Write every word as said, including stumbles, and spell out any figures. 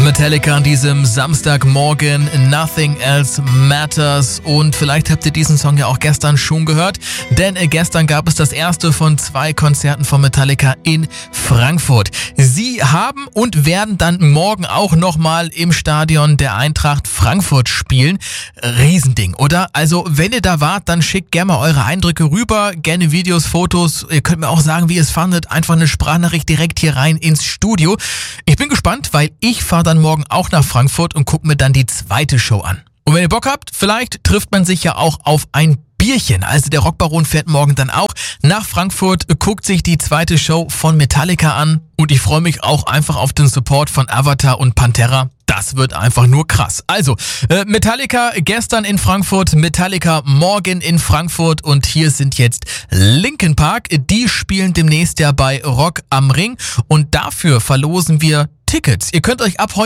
Metallica an diesem Samstagmorgen, Nothing Else Matters. Und vielleicht habt ihr diesen Song ja auch gestern schon gehört, denn gestern gab es das erste von zwei Konzerten von Metallica in Frankfurt. Sie haben und werden dann morgen auch nochmal im Stadion der Eintracht Frankfurt spielen. Riesending, oder? Also wenn ihr da wart, dann schickt gerne mal eure Eindrücke rüber, gerne Videos, Fotos. Ihr könnt mir auch sagen, wie ihr es fandet. Einfach eine Sprachnachricht direkt hier rein ins Studio. Ich bin gespannt, weil ich fahre dann morgen auch nach Frankfurt und gucke mir dann die zweite Show an. Und wenn ihr Bock habt, vielleicht trifft man sich ja auch auf ein Bierchen. Also der Rockbaron fährt morgen dann auch nach Frankfurt, guckt sich die zweite Show von Metallica an und ich freue mich auch einfach auf den Support von Avatar und Pantera. Das wird einfach nur krass. Also, äh, Metallica gestern in Frankfurt, Metallica morgen in Frankfurt und hier sind jetzt Linkin Park. Die spielen demnächst ja bei Rock am Ring und dafür verlosen wir Tickets. Ihr könnt euch ab heute